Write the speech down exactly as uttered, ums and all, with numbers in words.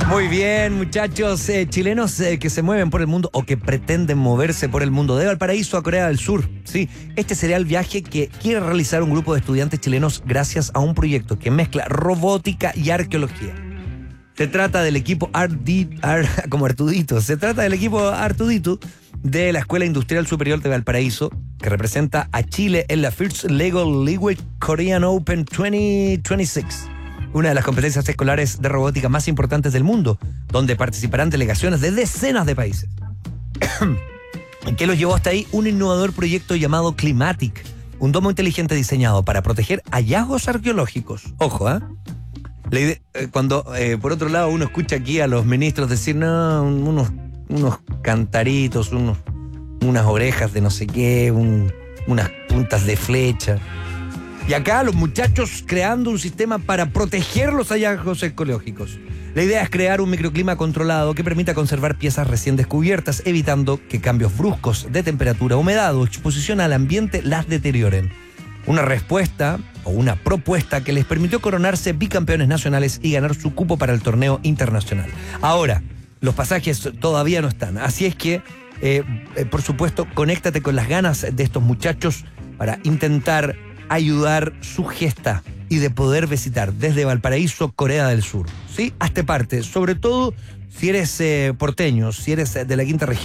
Muy bien, muchachos eh, chilenos eh, que se mueven por el mundo o que pretenden moverse por el mundo. De Valparaíso a Corea del Sur. Sí, este sería el viaje que quiere realizar un grupo de estudiantes chilenos gracias a un proyecto que mezcla robótica y arqueología. Se trata del equipo Ardi, Ar, como Artudito. Se trata del equipo Artudito de la Escuela Industrial Superior de Valparaíso, que representa a Chile en la First Legal League Korean Open dos mil veintiséis. Una de las competencias escolares de robótica más importantes del mundo, donde participarán delegaciones de decenas de países. ¿En qué los llevó hasta ahí? Un innovador proyecto llamado Climatic, un domo inteligente diseñado para proteger hallazgos arqueológicos. Ojo, ¿eh? La idea, eh, cuando, eh, por otro lado, uno escucha aquí a los ministros decir, no, unos, unos cantaritos, unos, unas orejas de no sé qué, un, unas puntas de flecha. Y acá los muchachos creando un sistema para proteger los hallazgos arqueológicos. La idea es crear un microclima controlado que permita conservar piezas recién descubiertas, evitando que cambios bruscos de temperatura, humedad o exposición al ambiente las deterioren. Una respuesta o una propuesta que les permitió coronarse bicampeones nacionales y ganar su cupo para el torneo internacional. Ahora, los pasajes todavía no están, así es que, eh, eh, por supuesto, conéctate con las ganas de estos muchachos para intentar ayudar su gesta y de poder visitar desde Valparaíso, Corea del Sur. ¿Sí? Hazte parte, sobre todo si eres eh, porteño, si eres de la quinta región.